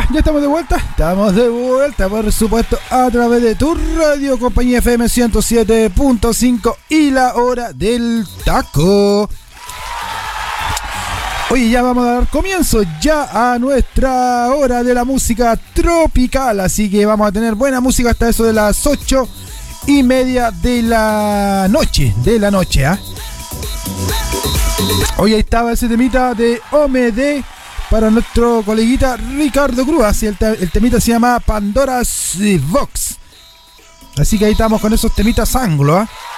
Ya estamos de vuelta, por supuesto, a través de tu radio, compañía FM 107.5 y la hora del taco. Oye, ya vamos a dar comienzo ya a nuestra hora de la música tropical, así que vamos a tener buena música hasta eso de las 8:30 de la noche, ¿ah? Hoy ahí estaba ese temita de OMD para nuestro coleguita Ricardo Cruz, así el temita se llama Pandora's Box. Así que ahí estamos con esos temitas anglo, ¿ah?